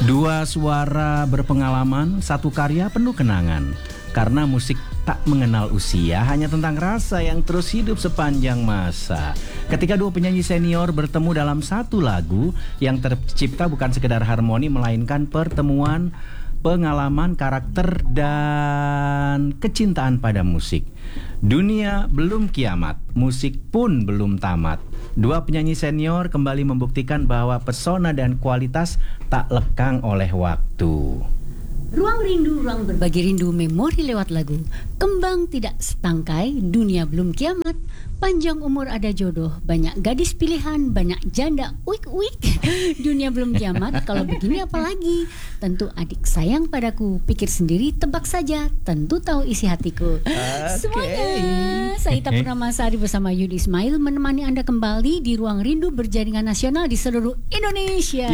Dua suara berpengalaman, satu karya penuh kenangan. Karena musik tak mengenal usia, hanya tentang rasa yang terus hidup sepanjang masa. Ketika dua penyanyi senior bertemu dalam satu lagu yang tercipta bukan sekedar harmoni, melainkan pertemuan pengalaman, karakter, dan kecintaan pada musik. Dunia belum kiamat, musik pun belum tamat. Dua penyanyi senior kembali membuktikan bahwa pesona dan kualitas tak lekang oleh waktu. Ruang rindu, ruang berbagi rindu, memori lewat lagu. Kembang tidak setangkai, dunia belum kiamat. Panjang umur ada jodoh, banyak gadis pilihan, banyak janda, uik-uik. Dunia belum kiamat, kalau begini apalagi. Tentu adik sayang padaku, pikir sendiri, tebak saja. Tentu tahu isi hatiku. Semuanya, saya Ita Purnamasari bersama Yudi Ismail menemani Anda kembali di Ruang Rindu berjaringan nasional di seluruh Indonesia.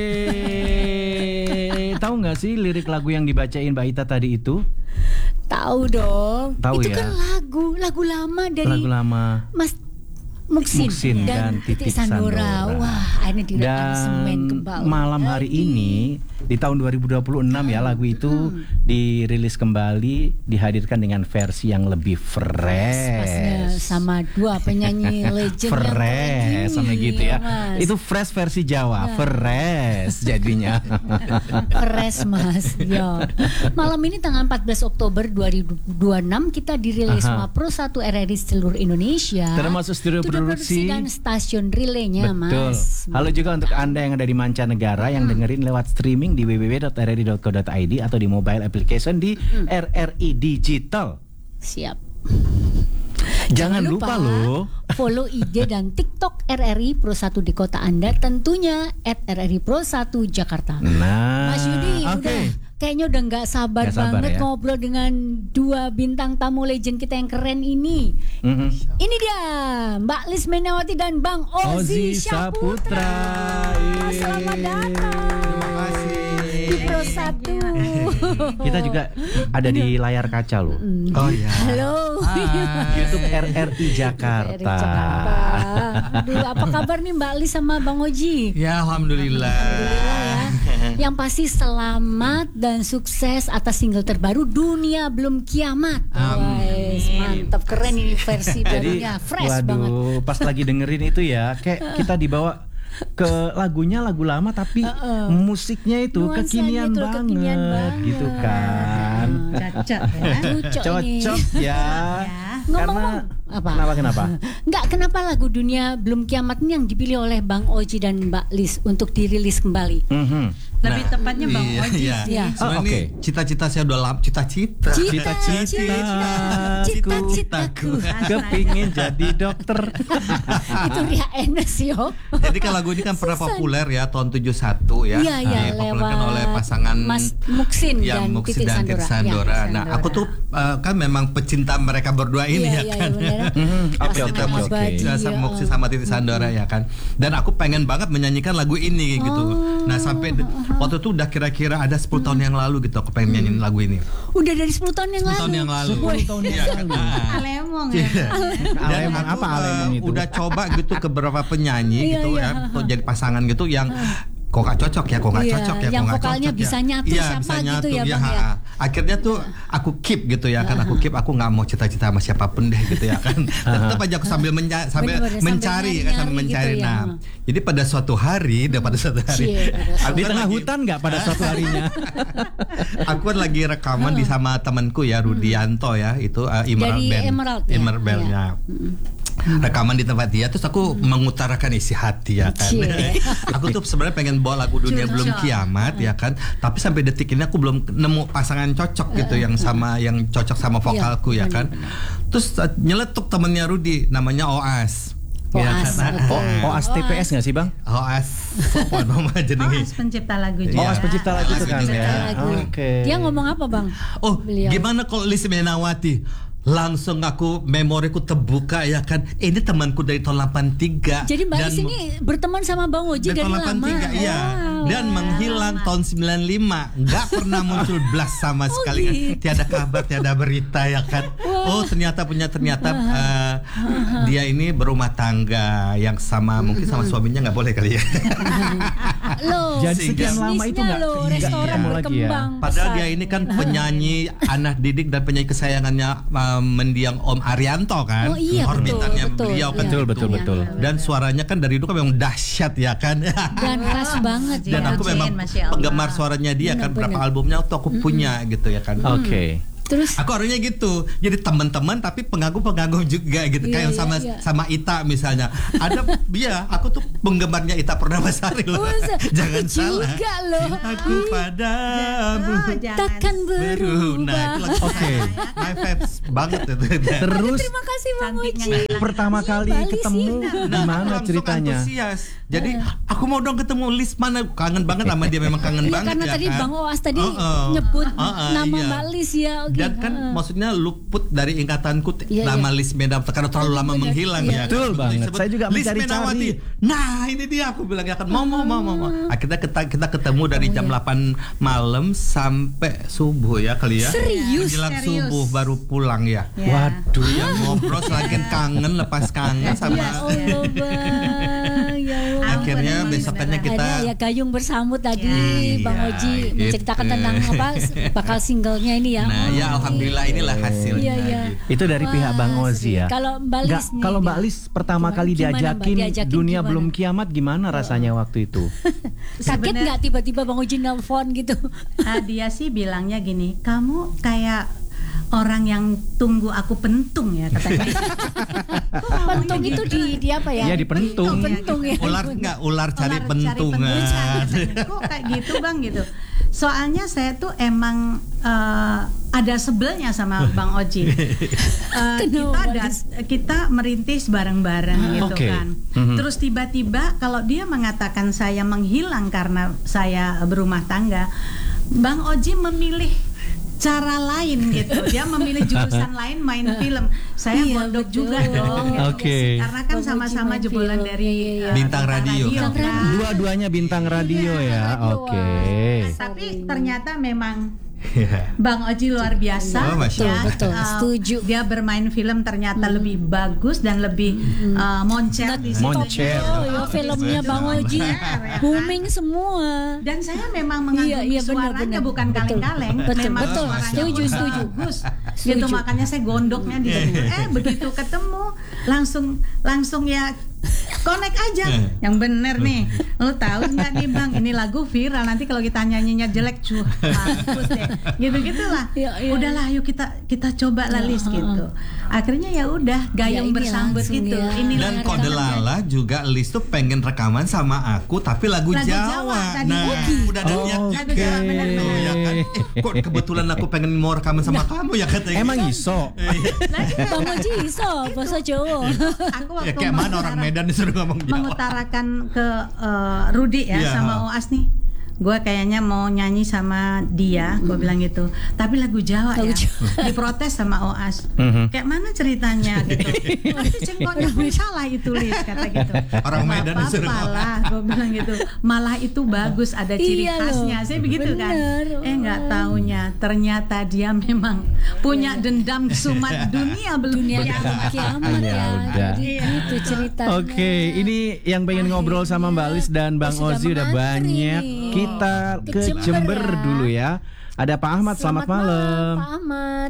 Tahu nggak sih lirik lagu yang dibacain Mbak Ita tadi itu? Tahu dong. Tahu itu ya? Kan lagu lama dari Lagu lama Mas Muksin dan Titik Sandora. Wah, ini direkam semen kembali. Malam hari ini di tahun 2026 ya, lagu itu dirilis kembali, dihadirkan dengan versi yang lebih fresh. Pasnya sama dua penyanyi legend fresh sama gitu ya. Mas. Itu fresh versi Jawa, fresh jadinya. Fresh Mas. Yo. Malam ini tanggal 14 Oktober 2026 kita dirilis sama Pro 1 RRI seluruh Indonesia. Termasuk studio produksi dan stasiun relaynya. Betul. Mas. Halo juga untuk Anda yang ada di mancanegara yang dengerin lewat streaming di www.rri.co.id atau di mobile application di RRI Digital. Siap. Jangan lupa loh follow IG dan TikTok RRI Pro 1 di kota Anda, tentunya @RRI Pro 1 Jakarta. Nah, Mas Yudi udah kayaknya udah nggak sabar banget ya ngobrol dengan dua bintang tamu legend kita yang keren ini. Ini dia Mbak Lis Menawati dan Bang Ozi Saputra. Selamat datang. Terima kasih di Pro 1. Kita juga ada di layar kaca loh. Oh ya. Halo. YouTube RRI Jakarta. Aduh, apa kabar nih Mbak Lis sama Bang Oji? Ya, alhamdulillah. Alhamdulillah ya. Yang pasti selamat dan sukses atas single terbaru Dunia Belum Kiamat. Wais, mantap, keren ini versi barunya, fresh banget. Pas lagi dengerin itu ya, kayak kita dibawa ke lagunya lagu lama tapi musiknya itu kekinian banget gitu kan. Cocok ya. Karena kenapa? Kenapa lagu Dunia Belum Kiamat ini yang dipilih oleh Bang Oji dan Mbak Lis untuk dirilis kembali? Lebih tepatnya Bang Oji sih. Sebenarnya cita-cita saya udah lama, cita-citaku kepingin jadi dokter. Itu Ria Enes yo. Jadi kan lagu ini kan pernah populer ya tahun 71 ya. Iya, dipopulerkan oleh pasangan Mas Muksin dan Titik Sandora. Nah, aku tuh kan memang pecinta mereka berdua ini ya kan. Pecinta musik Muksin sama Titik Sandora ya kan. Dan aku pengen banget menyanyikan lagu ini gitu. Nah, sampai waktu itu udah kira-kira ada 10 tahun yang lalu gitu aku pengen nyanyiin lagu ini. Udah dari 10 tahun yang 10 lalu. tahun yang lalu. 10 tahun yang lalu. Alemong ya. Dan aku Alemong itu? udah coba gitu ke beberapa penyanyi gitu ya untuk jadi pasangan gitu yang kok gak cocok ya, yang vokalnya bisa nyatu siapa gitu ya Bang ya. Akhirnya tuh aku keep gitu ya kan, aku nggak mau cita-cita sama siapapun deh gitu ya kan. Dan tetap aja aku sambil mencari. Gitu Nah, jadi pada suatu hari di tengah hutan nggak pada suatu harinya. Aku kan lagi rekaman di sama temanku ya Rudianto ya, itu Emerald Band ya. Rekaman di tempat dia, terus aku mengutarakan isi hati ya kan. Aku tuh sebenarnya pengen bawa lagu Dunia Belum Kiamat ya kan, tapi sampai detik ini aku belum nemu pasangan cocok gitu yang cocok sama vokalku ya kan. Terus nyeletuk temennya Rudi namanya Oas. Oas TPS nggak sih Bang? Oas Oas pencipta lagu juga. Oas pencipta lagu itu kan ya. Dia ngomong apa Bang? Gimana kalau Lis Menawati? Langsung memoriku terbuka ya kan. Ini temanku dari tahun 83. Jadi Mbak Lis ini berteman sama Bang Oji dari lama. Iya. Dan menghilang tahun 95. Nggak pernah muncul blast sama sekali kan. Tiada kabar, tiada berita ya kan. Oh ternyata dia ini berumah tangga yang sama, mungkin sama suaminya nggak boleh kali ya. Loh, jadi sekian lama itu nggak restoran berkembang. Padahal dia ini kan penyanyi anak didik dan penyanyi kesayangannya mendiang Om Arianto kan. Oh iya, orbitannya betul, beliau kan. Betul. Dan suaranya kan dari dulu kan memang dahsyat ya kan. Dan khas banget Dan ya. aku memang penggemar suaranya dia kan, berapa albumnya tuh aku punya gitu ya kan. Oke. Terus Aku orangnya gitu, jadi teman-teman tapi pengagum juga gitu, kayak sama Ita misalnya. Ada aku tuh penggemarnya Ita Purnamasari loh. Jangan salah. Juga loh. Aku padamu takkan berubah. Nah, itu lagu my vibes banget itu. Terus Terima kasih Bang Oji. pertama kali ketemu gimana ceritanya? Antusias. Jadi aku mau dong ketemu Lis, mana kangen banget sama dia, memang kangen banget karena ya tadi kan? Bang Oas tadi nyebut nama iya. Mbak Lis ya. Dan kan maksudnya luput dari ingatanku nama Lis Menawati karena terlalu lama menghilang ya. Betul banget. Saya juga Lis mencari-cari. Menawati. Nah, ini dia aku bilang ya kan mau. Akhirnya kita ketemu dari jam 8 malam sampai subuh ya kali ya. Serius? Menjelang subuh baru pulang ya. Waduh. Ya ngobrol selain kangen, lepas kangen sama. Ya Allah, Bang. Ya Allah. Akhirnya besokannya kita ada ya gayung bersambut tadi Bang Oji gitu. menceritakan tentang bakal singlenya ini ya. Nah, ya alhamdulillah inilah hasilnya. Iya. Gitu. Itu dari pihak Bang Ozi ya. Kalau Mbak Lis nih, kalau Mbak Lis pertama kali diajakin dunia gimana? belum kiamat, gimana rasanya waktu itu? Kaget nggak tiba-tiba Bang Oji nelfon gitu? Dia sih bilangnya gini, kamu kayak orang yang tunggu aku pentung ya katanya. Pentung itu di apa ya? Iya, dipentung. Pentung ya. Ular cari pentungan. Kok kayak gitu Bang gitu. Soalnya saya tuh emang ada sebelnya sama Bang Oji. Kita merintis bareng-bareng gitu kan. Terus tiba-tiba kalau dia mengatakan saya menghilang karena saya berumah tangga, Bang Oji memilih cara lain gitu. Dia memilih jurusan lain, main film. Saya mondok juga dong. Oke. Karena kan sama-sama jebolan dari bintang radio. Dua-duanya bintang radio ya. Oke. Tapi ternyata memang Bang Oji luar biasa. Betul. Setuju. Dia bermain film ternyata lebih bagus dan lebih moncer di situ. Moncer. Filmnya Bang Oji booming semua. Dan saya memang mengagumi suaranya, bukan kaleng-kaleng. Memang suaranya setuju. bagus. Gitu makanya saya gondoknya di situ. Begitu ketemu langsung ya connect aja. Yang bener nih. Lo tahu nggak nih Bang, ini lagu viral, nanti kalau kita nyanyinya jelek mampus deh. Gitu-gitulah. Udahlah yuk kita coba lah Lis gitu. Akhirnya ya udah gayung bersambut gitu. Dan kode lala juga Lis tuh pengen rekaman sama aku tapi lagu Jawa. Nah, udah ada niat ya kan. Kok kebetulan aku pengen mau rekaman sama kamu ya katanya. Emang iso. Bang Oji iso bahasa Jawa. Aku waktu kayak mana orang Medan disuruh ngomong Jawa. Mengutarakan ke Rudi sama Oas nih, gue kayaknya mau nyanyi sama dia, gue bilang gitu. Tapi lagu Jawa ya. Diprotes sama Oas. Kayak mana ceritanya gitu. Nanti cengkoknya pun salah itu Lis, kata gitu. Orang Medan disuruh. Apalah, gue bilang gitu. Malah itu bagus, ada ciri khasnya. Saya begitu kan. Nggak taunya ternyata dia memang punya dendam sumat dunia belum kiamat ya. Jadi itu ceritanya. Oke, ini yang pengen ngobrol sama Mbak Lis dan Bang Ozi udah banyak. Kita ke Jember dulu ya. Ada Pak Ahmad, selamat malam. Pak Ahmad.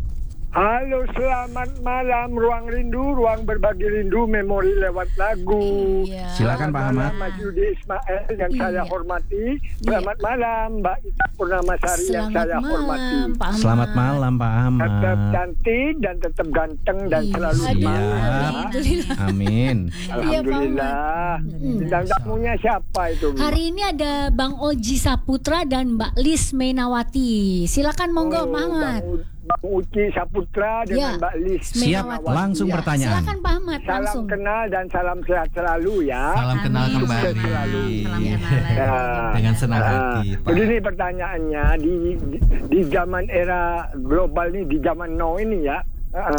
Halo, selamat malam. Ruang Rindu, ruang berbagi rindu, memori lewat lagu. Silakan Pak Ahmad. Mas Yudi Ismail yang saya hormati. Selamat malam Mbak Ita Purnamasari yang saya hormati. Selamat malam Pak Ahmad. Tetap cantik dan tetap ganteng dan selalu semangat. Amin. Alhamdulillah. Bintang tamunya siapa itu? Hari ini ada Bang Oji Saputra dan Mbak Lis Menawati. Silakan monggo Pak Ahmad. Bang Uci Saputra dengan Mbak Lis. Siap, langsung pertanyaan. Silakan Pak Ahmad, langsung. Salam kenal dan salam sehat selalu ya. Salam kenal kembali. Salam kenal. Dengan senang hati. Begini pertanyaannya, di zaman era global ini, di zaman now ini ya,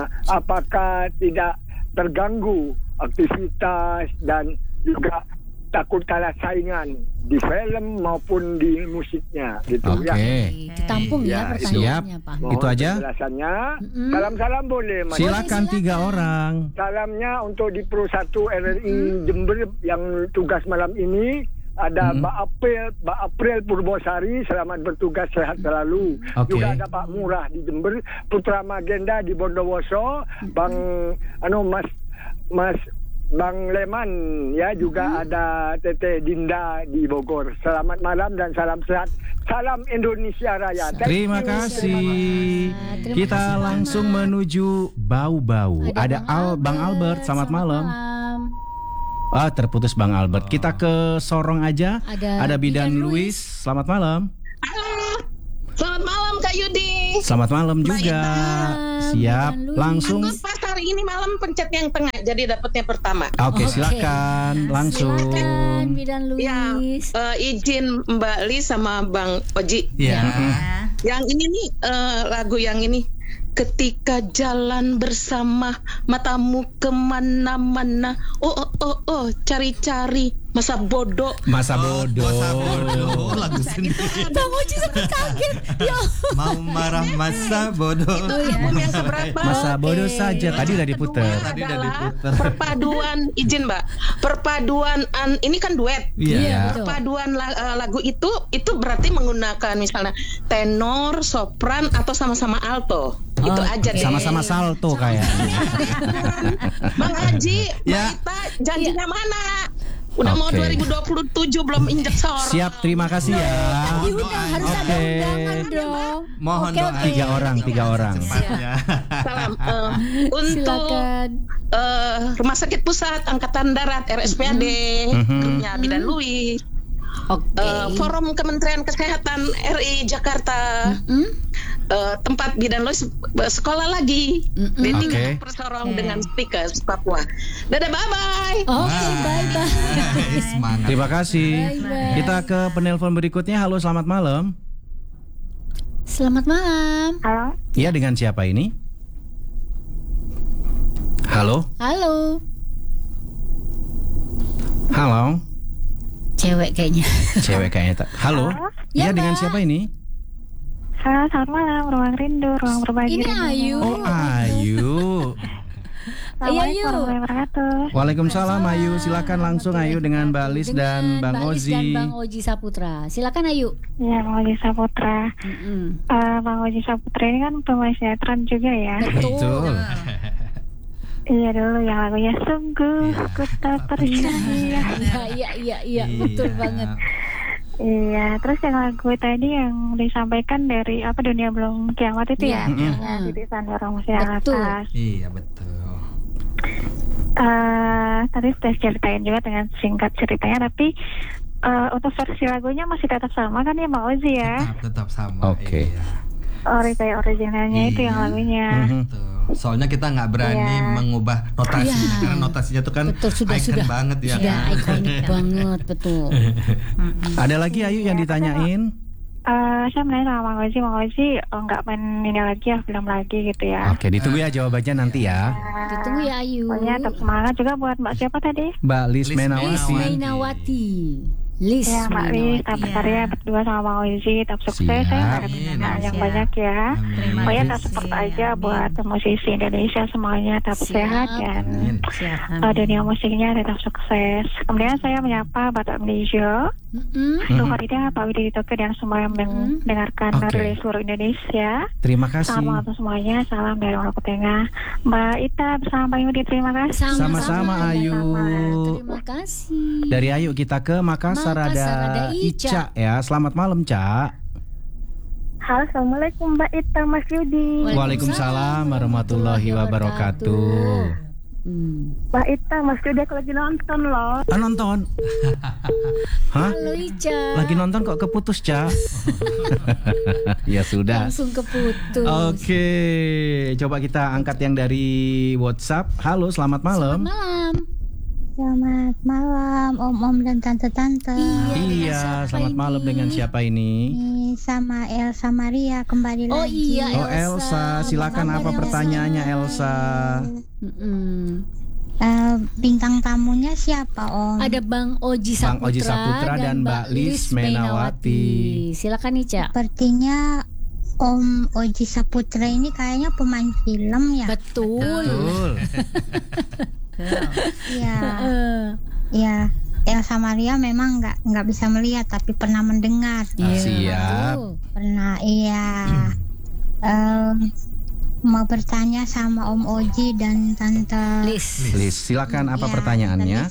apakah tidak terganggu aktivitas dan juga takut kalah saingan di film maupun di musiknya gitu Oke. ya. Ditampung ya Ya, pertanyaannya, Pak. Mohon Itu aja? penjelasannya. Salam-salam boleh, Mas. Silakan 3 orang. Salamnya untuk di Pro 1 RRI Jember yang tugas malam ini. Ada Mbak April Purbosari, selamat bertugas, sehat selalu. Oke. Juga ada Pak Murah di Jember, Putra Magenda di Bondowoso, Bang Bang Leman ya, juga ada Teteh Dinda di Bogor. Selamat malam dan salam sehat. Salam Indonesia Raya. Terima kasih. Kita langsung menuju Bau-Bau. Ada Bang Albert, selamat malam. Terputus Bang Albert. Kita ke Sorong aja. Ada Bidan Luis. Selamat malam. Halo. Selamat malam Kak Yudi. Selamat malam juga. Siap. Langsung. Aku pas hari ini malam pencet yang tengah, jadi dapatnya pertama. Oke, silakan. Langsung. Silakan Bidan Ya, Luis. izin Mbak Li sama Bang Oji. Ya. Yang ini nih lagu yang ini. Ketika jalan bersama, matamu kemana-mana. Oh, cari-cari masa bodoh. Masa bodoh. Lagu sendiri. Bang Oji sempat kaget. Ya. Mau marah masa bodoh. Itu ya, yang keberapa? Masa bodoh Oke. saja. Tadi udah diputer. Tadi udah Adalah diputer. perpaduan, izin Mbak. Perpaduan ini kan duet. Iya. betul. Perpaduan lagu itu berarti menggunakan misalnya tenor, sopran atau sama-sama alto. Itu aja deh. Sama-sama salto kayaknya. Bang Haji, Ya. Mbak Ita, janjinya mana? Udah mau Oke. 2027 belum injek sorong. Siap, terima kasih ya. Diundang, harus ada Oke. undangan dong. Mohon Oke, doa. oke. 3 orang. Cepatnya. Salam untuk Silakan. Rumah Sakit Pusat Angkatan Darat RSPAD, grupnya Bidan Luis. Oke. Forum Kementerian Kesehatan RI Jakarta, tempat Bidan Luis sekolah lagi di tingkat Oke. Persorong dengan Speakers Papua. Dadah, bye-bye. Oke, bye-bye. Semangat. Terima kasih. Bye-bye. Kita ke penelpon berikutnya. Halo, selamat malam. Selamat malam. Halo. Iya, dengan siapa ini? Halo? Halo. Halo? Cewek kayaknya. Cewek kayaknya. Halo? Iya, Ya, dengan Mbak. siapa ini? Halo, selamat malam, Ruang Rindu, Ruang Berbagi. Ini Rindu. Ayu. Oh, Ayu. Assalamualaikum Ayu. warahmatullahi wabarakatuh. Waalaikumsalam Ayu. Silakan langsung Ayu dengan Mbak Lis dan Bang Mbak Lis dan Ozi. Bang Oji Saputra. Silakan Ayu. Ya, Bang Oji Saputra. Bang Oji Saputra ini kan pemain sinetron juga ya. Betul. Iya dulu yang lagunya Sungguh Ku Tak Percaya. Iya, betul banget. Iya, terus yang lagu tadi yang disampaikan dari apa Dunia Belum Kiamat itu ya. Yang titisan orang masih Betul. atas. Iya, betul. Tadi sudah ceritain juga dengan singkat ceritanya, tapi untuk versi lagunya masih tetap sama kan ya Mbak Ozi ya? Tetap sama. Oke. Iya. Kayak originalnya itu yang lagunya. Betul. Soalnya kita nggak berani Iya. mengubah notasinya Iya. karena notasinya tuh kan Betul, sudah. icon banget ya. Sudah kan? ikonik banget, betul. Ada lagi Ayu yang ditanyain? Saya menanya sama Mang Ozi nggak main ini lagi ya, film lagi gitu ya. Oke, ditunggu ya jawabannya nanti ya. Ditunggu ya Ayu. Pokoknya tetap semangat juga buat Mbak siapa tadi? Mbak Lis Lis Menawati. Lis Mainawati. Lis Ya Mbak Lis, tetap berkarya berdua sama Mang Ozi, tetap sukses ya, Siap. ada pembinaan yang banyak ya. Amin. Pokoknya tetap support aja buat musisi Indonesia semuanya, tetap sehat dan Amin. dunia musiknya tetap sukses. Kemudian saya menyapa Bapak Melijo, Luharida, Pak Widi Tokyo dan semua yang mendengarkan Oke. rilis seluruh Indonesia. Terima kasih. Salam untuk semuanya, salam dari Maluku Tengah. Mbak Ita bersama Pak Yudi, terima kasih. Sama-sama Ayu. Terima kasih. Dari Ayu kita ke Makassar, Makassar, ada ada Ica. Ica ya. Selamat malam, Ca. Halo, assalamualaikum Mbak Ita, Mas Yudi. Waalaikumsalam warahmatullahi wabarakatuh. Mbak Ita, Mas Yudi aku lagi nonton loh. Nonton? Hah? Halo Ica. Lagi nonton kok keputus, Ca? Ya sudah. Langsung keputus. Oke, coba kita angkat yang dari WhatsApp. Halo, selamat malam. Selamat malam. Selamat malam Om-Om dan Tante-Tante. Iya, selamat malam. Dengan siapa ini? Ini sama Elsa Maria kembali Oh lagi. iya Oh, Elsa. Silakan apa pertanyaannya, Elsa? Bintang tamunya siapa Om? Ada Bang Oji Bang Saputra, Oji Saputra dan Mbak Lis Menawati. Silakan Ica. Sepertinya Om Oji Saputra ini kayaknya pemain film ya. Betul. Iya. Ya, Elsa Maria memang nggak bisa melihat tapi pernah mendengar. Siap. Pernah, iya. Mau bertanya sama Om Oji dan Tante Lis, silakan apa Ya, pertanyaannya?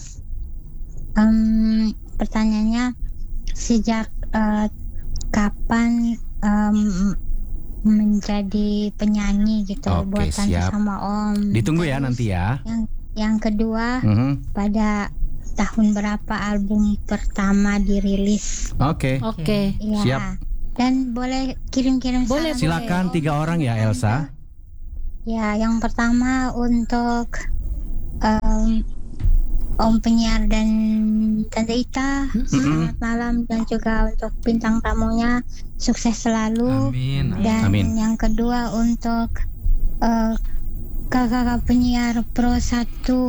Pertanyaannya sejak kapan menjadi penyanyi gitu Oke, buat Tante siap. sama Om. Ditunggu ya Terus nanti ya. Yang kedua, pada tahun berapa album pertama dirilis? Oke. Ya. Siap. Dan boleh kirim-kirim Boleh, salam. Silakan 3 orang ya Elsa. Ya, yang pertama untuk Om penyiar dan Tante Ita, selamat malam, dan juga untuk bintang tamunya sukses selalu. Amin. Dan Amin. yang kedua untuk kakak penyiar Pro 1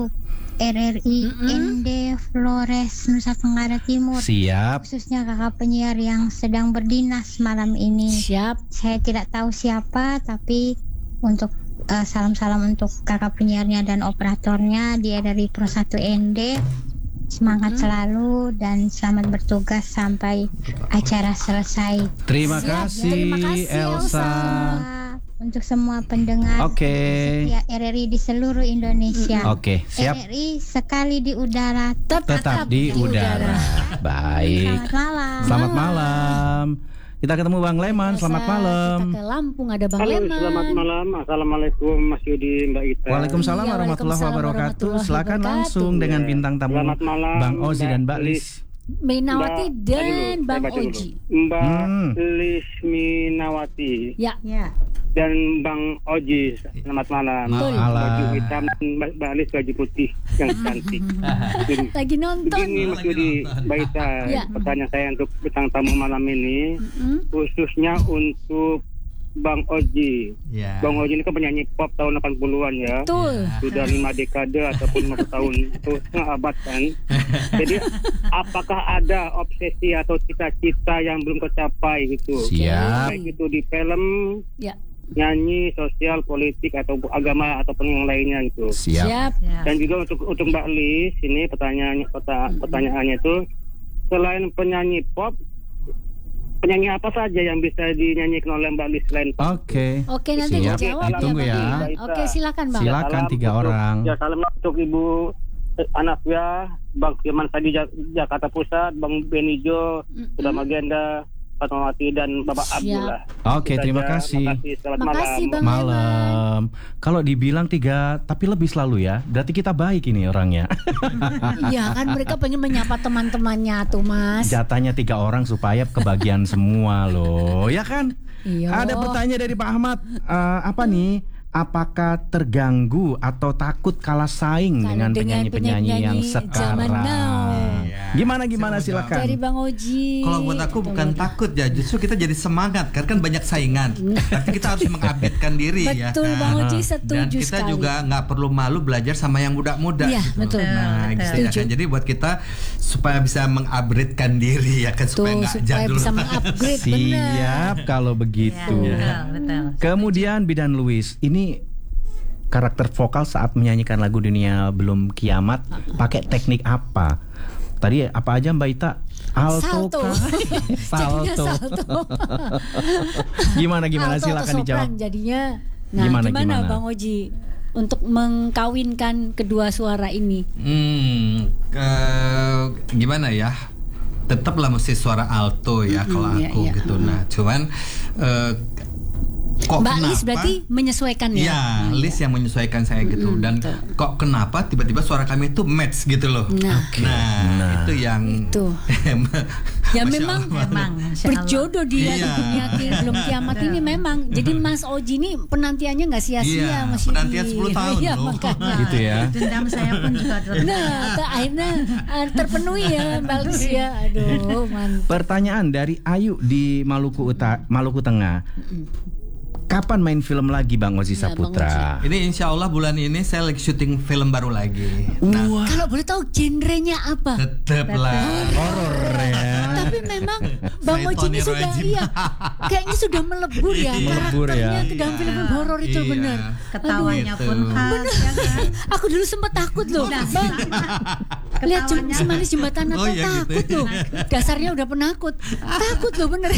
RRI ND Flores Nusa Tenggara Timur. Siap. Khususnya kakak penyiar yang sedang berdinas malam ini. siap. Saya tidak tahu siapa, tapi untuk salam-salam untuk kakak penyiarnya dan operatornya dia dari Pro 1 ND. Semangat selalu dan selamat bertugas sampai acara selesai. Terima Siap. kasih, Terima kasih, Elsa. Untuk semua pendengar Oke. setia RRI di seluruh Indonesia. Oke, siap. RRI sekali di udara Tetap di udara. Baik. Selamat malam. Selamat malam. Kita ketemu Bang Leman. Selamat malam. Kita ke Lampung, ada Bang Halo, Leman. selamat malam. Assalamualaikum Mas Yudi, Mbak Ita. Waalaikumsalam Iya, warahmatullahi waalaikumsalam wabarakatuh. warahmatullahi Silakan wabarakatuh. langsung dengan bintang tamu Selamat malam, Bang Ozi dan Mbak Mbak Lis. Menawati dan Bang Oji. Mbak Hmm. Lis Minawati Ya, dan Bang Oji. Selamat malam. Betul. Baju Malam. hitam, Mbak Lis baju putih yang cantik. lagi nonton. Begini Mas Yudi, Mbak Ita, Ya. pertanyaan saya untuk bintang tamu malam ini, khususnya untuk Bang Oji. Ya. Bang Oji ini kan penyanyi pop tahun 80-an ya. Betul. Sudah 5 dekade ataupun 50 tahun, itu setengah abad kan. Jadi apakah ada obsesi atau cita-cita yang belum tercapai gitu? Siap. Baik itu di film, Ya, nyanyi, sosial, politik atau agama ataupun yang lainnya gitu. Siap. Dan juga untuk Mbak Lis ini pertanyaannya itu, selain penyanyi pop, penyanyi apa saja yang bisa dinyanyikan oleh Mbak Lis selain pop? Oke. Oke, nanti Siap. dijawab Ditunggu ya. Bang. Oke, silakan Bang. Silakan Salam 3 untuk- orang. Ya, salam untuk Ibu Anafia, Bang Firman Sadi Jakarta Pusat, Bang Benijo, Sudah Magenda, Fatmawati dan Bapak Siap. Abdullah. Oke, Itu terima saja. kasih. Makasih. Selamat Makasih, malam. Bang Leman. Malam. Kalau dibilang 3 tapi lebih selalu ya. Berarti kita baik ini orangnya. Iya kan mereka pengen menyapa teman-temannya tuh Mas. Jatahnya 3 orang supaya kebagian semua loh. Ya kan? Iya. Ada pertanyaan dari Pak Ahmad. Apa nih? Apakah terganggu atau takut kalah saing dengan penyanyi-penyanyi yang sekarang? zaman now. Gimana Saya mau silakan. Dari Bang Oji. Kalau buat aku bukan takut ya, justru kita jadi semangat karena kan banyak saingan. Tapi kita harus mengupdatekan diri ya. Betul, Bang Oji Dan setuju kita sekali. juga nggak perlu malu belajar sama yang muda-muda. Iya, gitu. betul. Nah, gitu ya Setuju. kan. Jadi buat kita supaya bisa mengupgradekan diri ya kan, supaya Tuh, nggak supaya jadul. bisa mengupgrade benar. Siap kalau begitu. Betul. Kemudian Bidan Luis, ini karakter vokal saat menyanyikan lagu Dunia Belum Kiamat pakai teknik apa? Tadi apa aja Mbak Ita? Alto Salto. kah? Jadinya Salto. salto. Gimana Alto silakan atau dijawab. sopran jadinya. Nah, Gimana? Bang Oji untuk mengkawinkan kedua suara ini? Gimana ya? Tetaplah mesti suara alto ya kalau iya, aku iya. gitu. Nah, cuman kok Mbak kenapa? Lis berarti menyesuaikan ya? Ya, Lis yang menyesuaikan saya gitu. Dan kok kenapa tiba-tiba suara kami itu match gitu loh. Nah. Nah, itu yang Itu. Ya Masya memang Allah. berjodoh dia di Iya. dunia belum kiamat ini memang. Jadi Mas Oji ini penantiannya nggak sia-sia Iya, Mas penantian Yudi. 10 tahun Iya, loh. makanya. Gitu ya. Dendam saya pun juga Nah, akhirnya terpenuhi ya Mbak Lis ya. Aduh, mantap. Pertanyaan dari Ayu di Maluku Tengah. Kapan main film lagi Bang Ozi Saputra? Ini insya Allah bulan ini saya lagi syuting film baru lagi. Nah, kalau boleh tahu genrenya apa? Tetaplah horor ya. Tapi memang Bang Oji ini sudah kayaknya sudah melebur ya karakternya ke dalam film horor itu benar. Ketawanya pun khas ya kan. Aku dulu sempat takut loh, Bang. Lihat Semanis Jembatan Natal takut loh. Dasarnya udah penakut. Takut loh bener.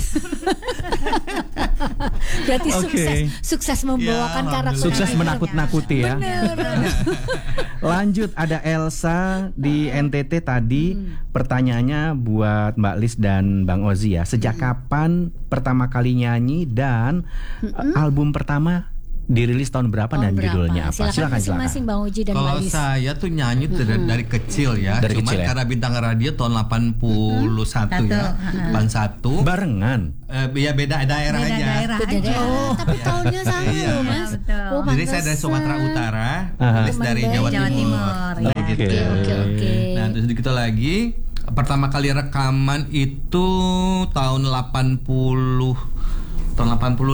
Berarti sukses membawakan karakter. Sukses menakut-nakuti ya. Lanjut, ada Elsa di NTT tadi. Pertanyaannya buat Mbak Lis dan Bang Ozi ya. Sejak kapan pertama kali nyanyi dan album pertama dirilis tahun berapa dan judulnya apa? Silakan masing-masing Bang Oji dan Mbak Lis. Kalau saya tuh nyanyi dari kecil ya. Cuma karena bintang radio tahun 81 ya. 81. Barengan. Ya beda daerah aja. Tapi tahunnya sama loh Mas. Jadi saya dari Sumatera Utara, Lis dari Jawa Timur. Oke. Nah, terus kita lagi pertama kali rekaman itu tahun 85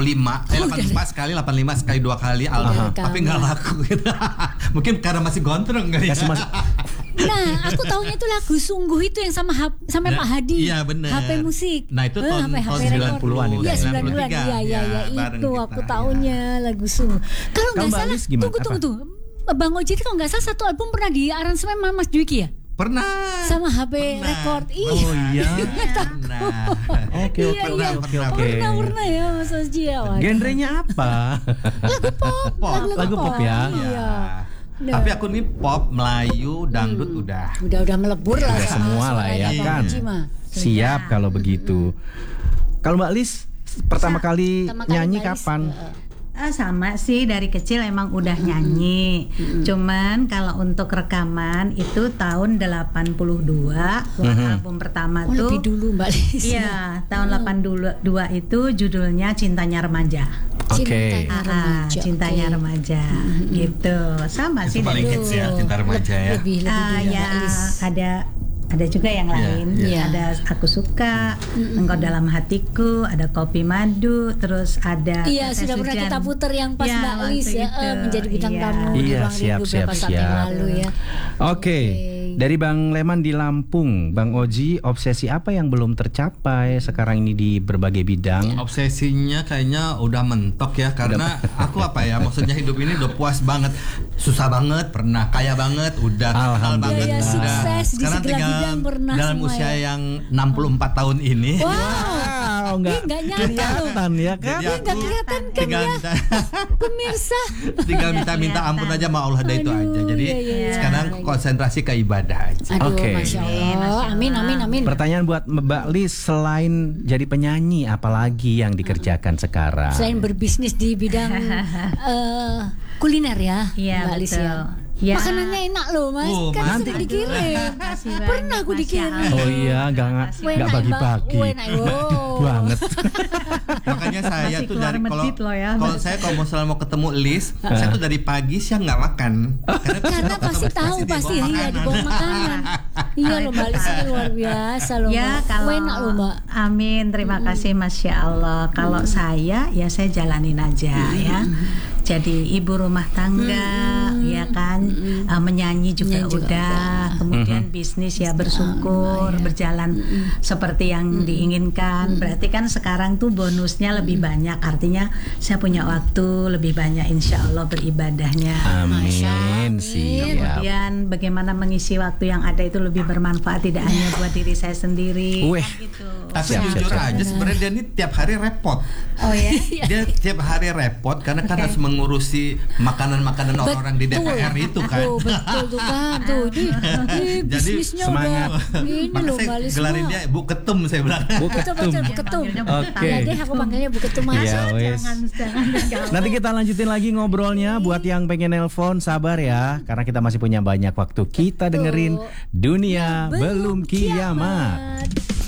sekali 85 sekali 2 kali album tapi nggak laku gitu. Mungkin karena masih gondrong kali ya. Nah, aku tahunya itu lagu Sungguh itu yang sama Pak Hadi. Iya benar. HP musik. Nah itu tahun 90-an itu. Iya 90-an. Iya itu aku tahunya lagu Sungguh. Kalau nggak salah, tunggu. Bang Oji itu kalau nggak salah satu album pernah di aransemen sama Mas Dwiki ya? Pernah. Sama HP record. Oh iya. Oke. Pernah ya Mas Oji ya. Genrenya apa? Lagu pop ya. Iya. Tapi aku nih pop, Melayu, dangdut udah melebur lah. Udah semua lah ya kan. Siap kalau begitu. Kalau Mbak Lis pertama kali nyanyi kapan? Sama sih, dari kecil emang udah nyanyi. Cuman kalau untuk rekaman itu tahun 82 album pertama tuh. Lebih dulu Mbak Lis. Iya, tahun 82 itu judulnya Cintanya Remaja. Oke. Cintanya Remaja. Gitu. Sama itu sih paling hits ya, Cinta Remaja ya. Lebih ya, ada juga yang lain. Ada Aku Suka, Engkau Dalam Hatiku, ada Kopi Madu, terus ada sudah pernah kita putar yang pas Mbak Lis ya menjadi bintang tamu di Ruang Rindu beberapa saat yang lalu ya. Oke. Dari Bang Leman di Lampung, Bang Oji, obsesi apa yang belum tercapai sekarang ini di berbagai bidang? Obsesinya kayaknya udah mentok ya, karena aku maksudnya hidup ini udah puas banget. Susah banget, pernah kaya banget, udah terkenal banget, sukses sekarang tinggal dalam usia yang 64 tahun ini. Wow, nggak kelihatan ya kan? Nggak kelihatan kan ya, pemirsa. Tinggal minta ampun aja sama Allah, itu aja. Jadi sekarang konsentrasi ke ibadah aja. Oke. Masya Allah. Amin. Pertanyaan buat Mbak Lis, selain jadi penyanyi, apalagi yang dikerjakan sekarang? Selain berbisnis di bidang kuliner ya, Mbak Lis ya. Ya. Makanannya enak loh Mas, kan sering dikirim. Pernah aku dikirim. Oh iya, nggak bagi-bagi. Banget. Makanya saya tuh dari kalau saya mau ketemu Lis, saya tuh dari pagi siang nggak makan. Karena pasti tahu di bawah makanan. Iya loh Mbak Lis, ini luar biasa loh. Ya kalau enak loh Mbak. Amin, terima kasih Masya Allah. Kalau saya jalanin aja ya. Jadi ibu rumah tangga, ya kan, menyanyi juga udah, kemudian bisnis ya bersyukur, berjalan seperti yang diinginkan. Berarti kan sekarang tuh bonusnya lebih banyak, artinya saya punya waktu lebih banyak, insya Allah beribadahnya. Amin. Kemudian bagaimana mengisi waktu yang ada itu lebih bermanfaat, tidak hanya buat diri saya sendiri. Gitu. Tapi jujur aja sebenarnya dia ini tiap hari repot. Oh ya? Dia tiap hari repot karena kan harus mengurusi makanan-makanan orang-orang di DPR itu kan. Betul tuh kan. Jadi bisnisnya semangat. Ini loh Mbak Lis. Gelarin dia Bu Ketum, saya bilang. Bu Ketum. Oke. Deh aku panggilnya Bu Ketum aja. Jangan. Nanti kita lanjutin lagi ngobrolnya. Buat yang pengen nelpon sabar ya, karena kita masih punya banyak waktu. Kita dengerin Dunia Belum Kiamat.